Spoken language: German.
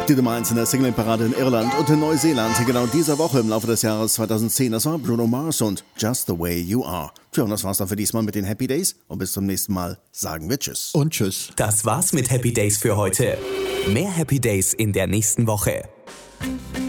Die Nummer 1 in der Single-Parade in Irland und in Neuseeland. Genau dieser Woche im Laufe des Jahres 2010. Das war Bruno Mars und Just the Way You Are. Tja, und das war's dann für diesmal mit den Happy Days. Und bis zum nächsten Mal sagen wir Tschüss. Und Tschüss. Das war's mit Happy Days für heute. Mehr Happy Days in der nächsten Woche.